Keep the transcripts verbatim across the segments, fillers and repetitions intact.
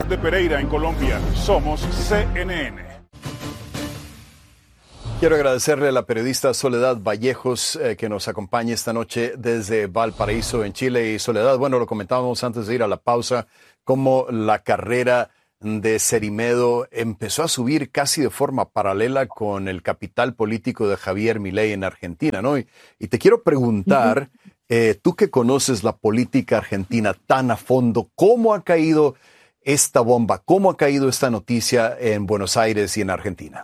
de Pereira, en Colombia. Somos C N N. Quiero agradecerle a la periodista Soledad Vallejos eh, que nos acompaña esta noche desde Valparaíso, en Chile. Y Soledad, bueno, lo comentábamos antes de ir a la pausa, cómo la carrera de Cerimedo empezó a subir casi de forma paralela con el capital político de Javier Milei en Argentina, ¿no? Y, y te quiero preguntar, eh, tú que conoces la política argentina tan a fondo, ¿cómo ha caído esta bomba? ¿Cómo ha caído esta noticia en Buenos Aires y en Argentina?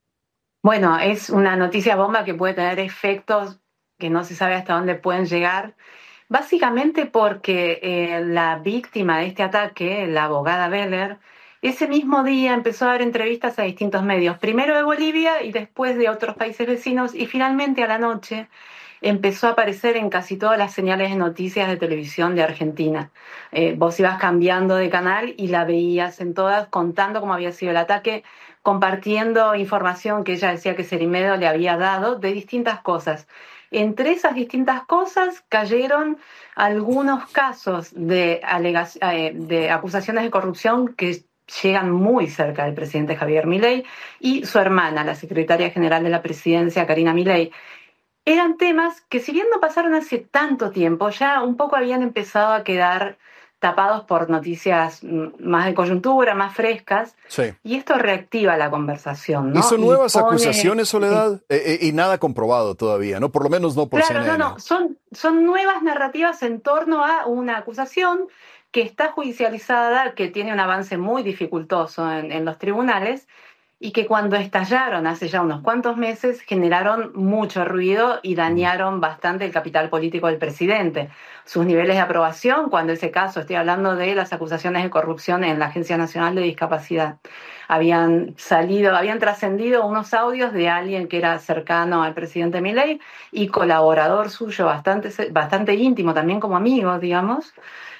Bueno, es una noticia bomba que puede tener efectos que no se sabe hasta dónde pueden llegar, básicamente porque eh, la víctima de este ataque, la abogada Beller, ese mismo día empezó a dar entrevistas a distintos medios, primero de Bolivia y después de otros países vecinos, y finalmente a la noche empezó a aparecer en casi todas las señales de noticias de televisión de Argentina. Eh, vos ibas cambiando de canal y la veías en todas, contando cómo había sido el ataque, compartiendo información que ella decía que Cerimedo le había dado de distintas cosas. Entre esas distintas cosas cayeron algunos casos de, alegac- eh, de acusaciones de corrupción que llegan muy cerca del presidente Javier Milei y su hermana, la secretaria general de la presidencia, Karina Milei. Eran temas que, si bien no pasaron hace tanto tiempo, ya un poco habían empezado a quedar tapados por noticias más de coyuntura, más frescas, Sí. y esto reactiva la conversación, ¿no? ¿Y son Y nuevas pone- acusaciones, Soledad? Eh, eh, y nada comprobado todavía, ¿no? Por lo menos no por Claro, C N N. no, no, son, son nuevas narrativas en torno a una acusación que está judicializada, que tiene un avance muy dificultoso en, en los tribunales, y que cuando estallaron hace ya unos cuantos meses generaron mucho ruido y dañaron bastante el capital político del presidente. Sus niveles de aprobación, cuando ese caso, estoy hablando de las acusaciones de corrupción en la Agencia Nacional de Discapacidad, habían salido, habían trascendido unos audios de alguien que era cercano al presidente Milei y colaborador suyo, bastante, bastante íntimo, también como amigo, digamos.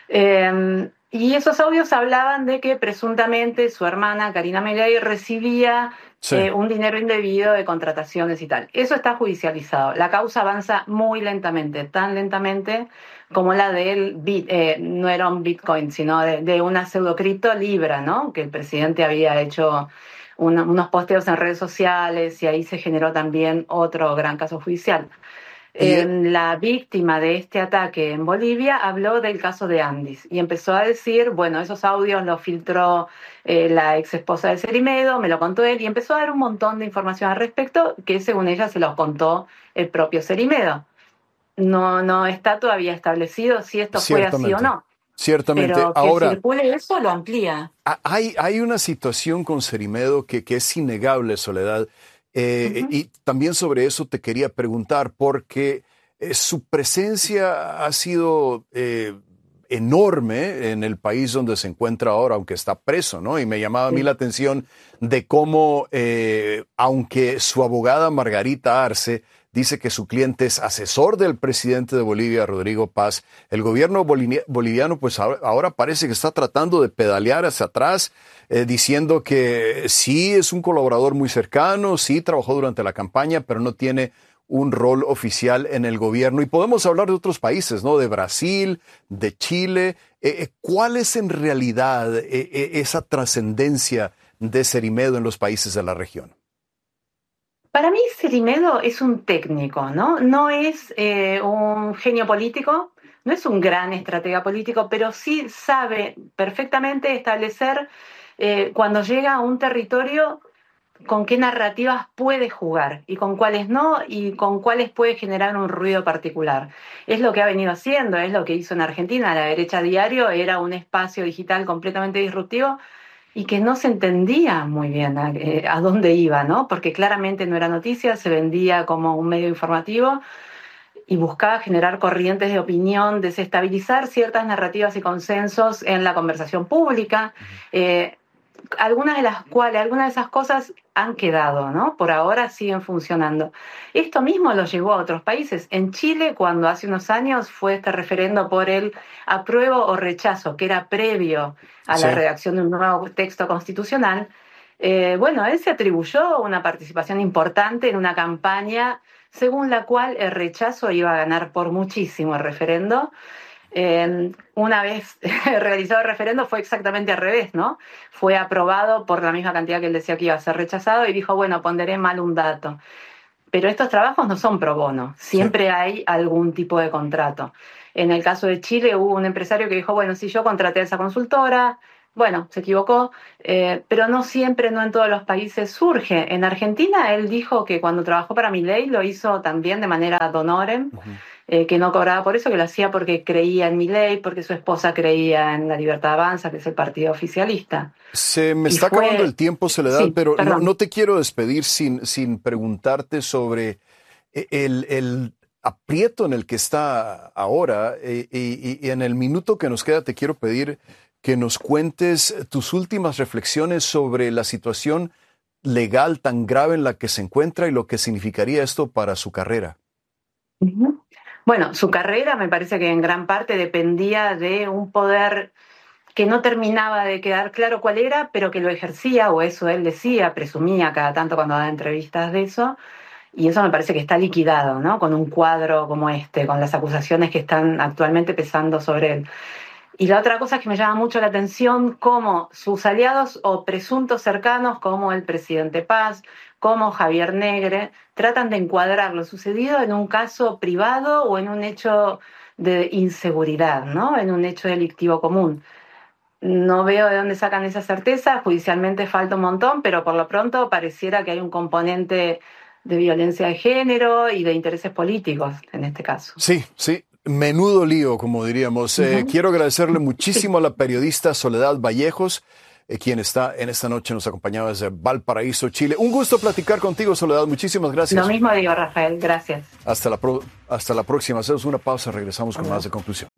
Eh, y esos audios hablaban de que presuntamente su hermana, Karina Milei, recibía Sí. eh, un dinero indebido de contrataciones y tal. Eso está judicializado. La causa avanza muy lentamente, tan lentamente como la del bit, eh, no era un Bitcoin, sino de, de una pseudocripto Libra, ¿no? Que el presidente había hecho un, unos posteos en redes sociales y ahí se generó también otro gran caso judicial. Y, Eh, la víctima de este ataque en Bolivia habló del caso de Andis y empezó a decir, bueno, esos audios los filtró eh, la ex esposa de Cerimedo, me lo contó él, y empezó a dar un montón de información al respecto que según ella se los contó el propio Cerimedo. No, no está todavía establecido si esto fue así o no, Ciertamente. pero que Ahora, circule eso lo amplía. a- hay, hay una situación con Cerimedo que, que es innegable, Soledad. Eh, Ujú. Y también sobre eso te quería preguntar, porque eh, su presencia ha sido eh, enorme en el país donde se encuentra ahora, aunque está preso, ¿no? Y me llamaba a mí Sí. la atención de cómo, eh, aunque su abogada Margarita Arce dice que su cliente es asesor del presidente de Bolivia, Rodrigo Paz, el gobierno bolivia- boliviano pues ahora, ahora parece que está tratando de pedalear hacia atrás, eh, diciendo que sí es un colaborador muy cercano, sí trabajó durante la campaña, pero no tiene un rol oficial en el gobierno. Y podemos hablar de otros países, ¿no? De Brasil, de Chile. Eh, eh, ¿Cuál es en realidad eh, eh, esa trascendencia de Cerimedo en los países de la región? Para mí Cerimedo es un técnico, ¿no? No es eh, un genio político, no es un gran estratega político, pero sí sabe perfectamente establecer eh, cuando llega a un territorio con qué narrativas puede jugar y con cuáles no, y con cuáles puede generar un ruido particular. Es lo que ha venido haciendo, es lo que hizo en Argentina. La Derecha Diario era un espacio digital completamente disruptivo y que no se entendía muy bien a, eh, a dónde iba, ¿no? Porque claramente no era noticia, se vendía como un medio informativo y buscaba generar corrientes de opinión, desestabilizar ciertas narrativas y consensos en la conversación pública, eh, algunas de las cuales, algunas de esas cosas han quedado, ¿no? Por ahora siguen funcionando. Esto mismo lo llevó a otros países. En Chile, cuando hace unos años fue este referendo por el apruebo o rechazo, que era previo a Sí. la redacción de un nuevo texto constitucional, eh, bueno, él se atribuyó una participación importante en una campaña según la cual el rechazo iba a ganar por muchísimo el referendo. Eh, una vez realizado el referendo fue exactamente al revés, ¿no? Fue aprobado por la misma cantidad que él decía que iba a ser rechazado y dijo, bueno, ponderé mal un dato. Pero estos trabajos no son pro bono, siempre sí. Hay algún tipo de contrato. En el caso de Chile hubo un empresario que dijo, bueno, si yo contraté a esa consultora, bueno, se equivocó, eh, pero no siempre, no en todos los países surge. En Argentina él dijo que cuando trabajó para Milei lo hizo también de manera ad honorem, uh-huh. eh, que no cobraba por eso, que lo hacía porque creía en Milei, porque su esposa creía en la Libertad Avanza, que es el partido oficialista. Se me está fue... acabando el tiempo, Soledad, sí, pero no, no te quiero despedir sin, sin preguntarte sobre el, el aprieto en el que está ahora y, y, y en el minuto que nos queda te quiero pedir que nos cuentes tus últimas reflexiones sobre la situación legal tan grave en la que se encuentra y lo que significaría esto para su carrera. Uh-huh. Bueno, su carrera me parece que en gran parte dependía de un poder que no terminaba de quedar claro cuál era, pero que lo ejercía, o eso él decía, presumía cada tanto cuando daba entrevistas de eso, y eso me parece que está liquidado, ¿no? Con un cuadro como este, con las acusaciones que están actualmente pesando sobre él. Y la otra cosa es que me llama mucho la atención, cómo sus aliados o presuntos cercanos, como el presidente Paz, como Javier Negre, tratan de encuadrar lo sucedido en un caso privado o en un hecho de inseguridad, ¿no? En un hecho delictivo común. No veo de dónde sacan esa certeza, judicialmente falta un montón, pero por lo pronto pareciera que hay un componente de violencia de género y de intereses políticos en este caso. Sí, sí. Menudo lío, como diríamos. Uh-huh. Eh, quiero agradecerle muchísimo sí. a la periodista Soledad Vallejos, eh, quien está en esta noche nos acompañaba desde Valparaíso, Chile. Un gusto platicar contigo, Soledad. Muchísimas gracias. Lo mismo digo, Rafael. Gracias. Hasta la, pro- hasta la próxima. Hacemos una pausa. Regresamos con uh-huh. más de conclusión.